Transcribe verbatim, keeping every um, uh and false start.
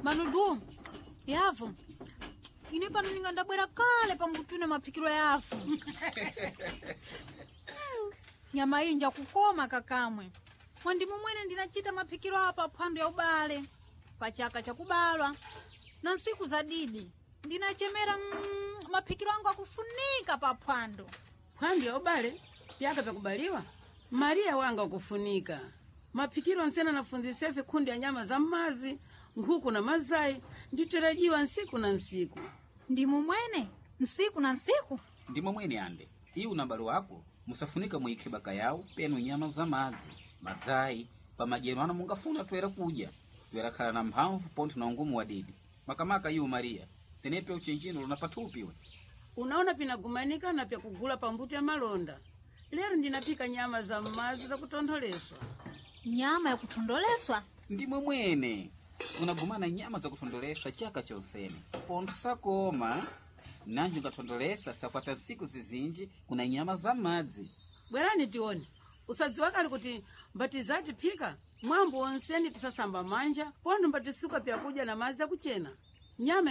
Manudu, yavu. Ine pano ninga ndabwera kale pamutune mapikiro yavu. mm. Nyama inja kukoma kakamwe. Mwandi mumwene ndinachita mapikiro hapa phwando ya ubale. Pachaka cha kubalwa. Na nsiku za didi. Ndinachemera mm, mapikiro angu akufunika pa phwando. Phwando ya ubale? Pyaka pa kubaliwa? Maria wanga kufunika. Mapikiro nsena nafunzise vikundi ya nyama za mazi, nkuku na mazai, nditarajiwa nsiku na nsiku. Ndimu mwene? Nsiku na nsiku? Ndimu mwene ande. Hii unambari wako, musafunika muikibaka yao, penu nyama za mazi, mazai, pa majenu wana mungafuna tuwera kuja. Tuwera kala na mhamvu ponti na ungumu wa didi. Makamaka yu Maria, tenepe uchinjino lunapatupiwe. Unaona pinagumanika na pia kugula pambuti ya malonda. Lero ndinapika nyama za mazi za kutondoleswa. Nyama ya kutondoleswa? Ndimwe mwene. Unagumana nyama za kutondoleswa chaka chonsene. Pontu sakoma. Nanju ngatondolesa sakwata siku zizinji kuna nyama za mazi. Bwerani tione. Usadzi wakali kuti mbatizaji pika. Mwambu onseni tisasamba manja. Pondu mbatisuka pia kuja na mazi ya kuchena. Nyama